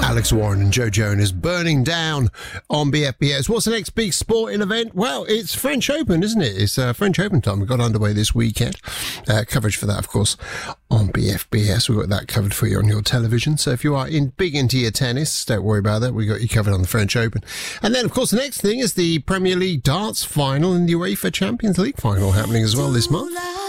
Alex Warren and Joe Jonas Burning Down on BFBS. What's the next big sporting event? Well, it's French Open, isn't it? It's French Open time. We got underway this weekend. Coverage for that, of course, on BFBS. We've got that covered for you on your television. So if you are big into your tennis, don't worry about that. We got you covered on the French Open. And then, of course, the next thing is the Premier League darts final and the UEFA Champions League final happening as well this month.